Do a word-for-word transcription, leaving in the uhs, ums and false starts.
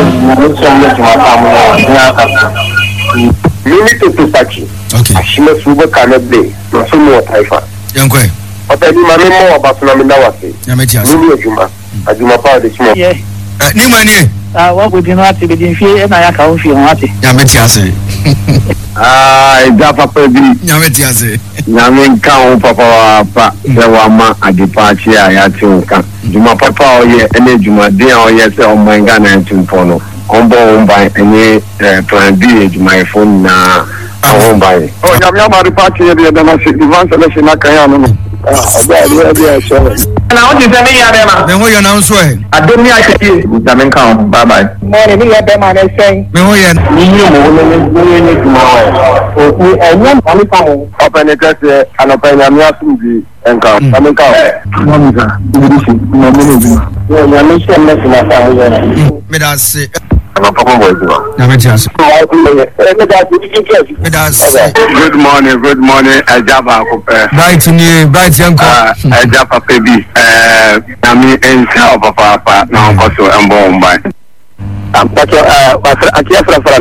Minute to touch. Okay. She must move a canopy. No more typha. Young Quay. But I demand more about Phenomenawati. Yametias. Juma. I do my part this morning. Yeah. Nimani. Uh, what would you not be in fear and I can't feel happy? Yametias. Ah, Japa Pedi. Yametias. Yamin Cow Papa, Yawama, a departure. I had to come. Juma Papa, or ye, any Juma, dear, or yes, or my gun and Timpono. On board by any plan B, my phone now. Oh, by. Oh, Yamama departure, the other one selection, I can't. Ah, yeah, sure. Now, what is the name? Then what you announce? I don't know. I can see Yamin Cow. Bye bye. Morning, me at them and I say, No, yeah. Open the dress and open your mouth and come. Yamin Cow. Medasi. I'm a papa boy. Yametias. Medasi. Good morning, good morning, Ajaba. Bright new, bright young car. Ajaba baby. Uh, I mean, and Papa, now also, and born by. I'm talking, uh, I can't